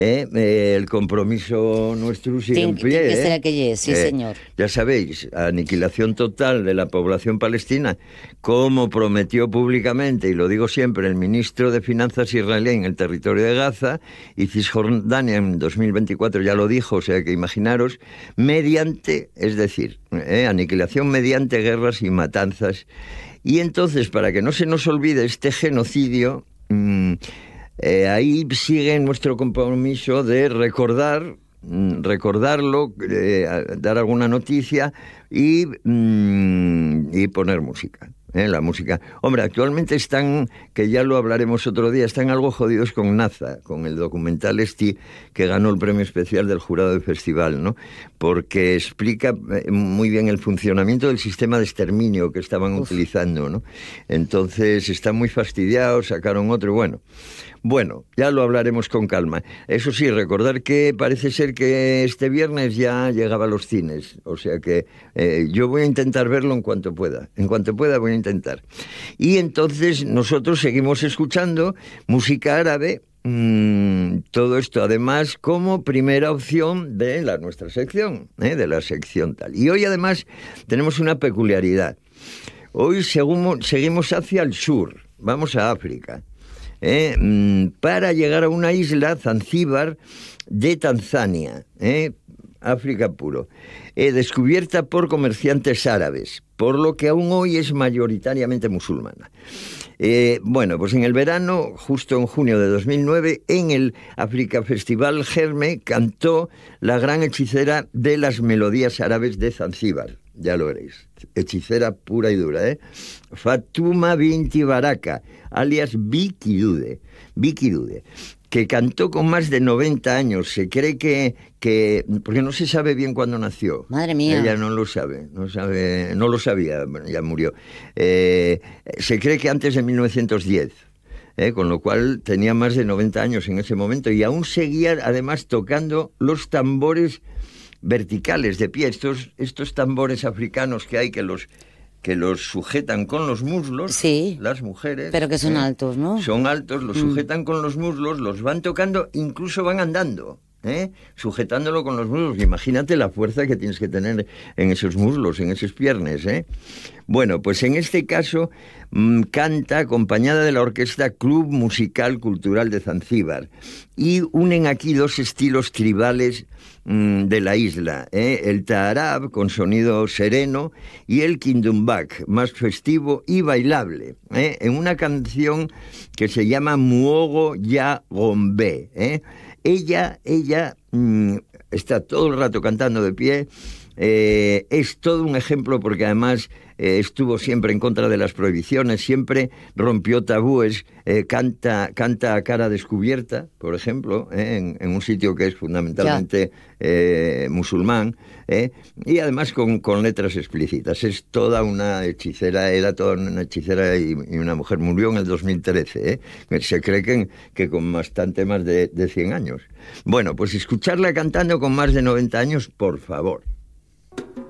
El compromiso nuestro sigue en pie. Que será que sí, señor. Ya sabéis, aniquilación total de la población palestina, como prometió públicamente, y lo digo siempre, el ministro de Finanzas israelí en el territorio de Gaza, y Cisjordania en 2024 ya lo dijo, o sea que imaginaros, mediante, es decir, aniquilación mediante guerras y matanzas. Y entonces, para que no se nos olvide este genocidio, ahí sigue nuestro compromiso de recordarlo, dar alguna noticia y poner música. La música. Hombre, actualmente están, que ya lo hablaremos otro día, están algo jodidos con NASA, con el documental que ganó el premio especial del jurado del festival, ¿no? Porque explica muy bien el funcionamiento del sistema de exterminio que estaban utilizando, ¿no? Entonces están muy fastidiados, sacaron otro, Bueno, ya lo hablaremos con calma. Eso sí, recordar que parece ser que este viernes ya llegaba a los cines. O sea que yo voy a intentar verlo en cuanto pueda. En cuanto pueda voy a intentar. Y entonces nosotros seguimos escuchando música árabe. Todo esto además como primera opción de nuestra sección, de la sección tal. Y hoy además tenemos una peculiaridad. Hoy seguimos hacia el sur. Vamos a África. Para llegar a una isla, Zanzíbar, de Tanzania, África puro, descubierta por comerciantes árabes, por lo que aún hoy es mayoritariamente musulmana. Pues en el verano, justo en junio de 2009, en el África Festival Germe, cantó la gran hechicera de las melodías árabes de Zanzíbar. Ya lo veréis, hechicera pura y dura, Fatuma Binti Baraka, alias Vicky Dude, que cantó con más de 90 años. Se cree que porque no se sabe bien cuándo nació. Madre mía. Ella no lo sabía, ya murió. Se cree que antes de 1910. Con lo cual tenía más de 90 años en ese momento y aún seguía además tocando los tambores verticales de pie, estos tambores africanos que hay que los sujetan con los muslos, sí, las mujeres. Pero que son altos, ¿no? Son altos, los sujetan con los muslos, los van tocando, incluso van andando, sujetándolo con los muslos. Imagínate la fuerza que tienes que tener en esos muslos, en esas piernas, Bueno, pues en este caso canta acompañada de la orquesta Club Musical Cultural de Zanzíbar y unen aquí dos estilos tribales de la isla, el taarab con sonido sereno y el kindumbak más festivo y bailable, en una canción que se llama Muogo Ya Gombe. Ella está todo el rato cantando de pie. Es todo un ejemplo porque además estuvo siempre en contra de las prohibiciones, siempre rompió tabúes, canta a cara descubierta, por ejemplo, en un sitio que es fundamentalmente musulmán, y además con letras explícitas. Es toda una hechicera, era toda una hechicera y una mujer. Murió en el 2013, se cree que con bastante más de 100 años. Bueno, pues escucharla cantando con más de 90 años, por favor.